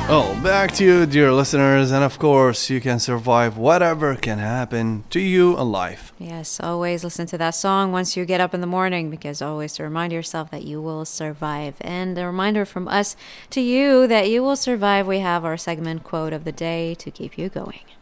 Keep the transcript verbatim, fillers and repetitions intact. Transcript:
Well, back to you, dear listeners, and of course, you can survive whatever can happen to you in life. Yes, always listen to that song once you get up in the morning, because always to remind yourself that you will survive. And a reminder from us to you that you will survive. We have our segment quote of the day to keep you going.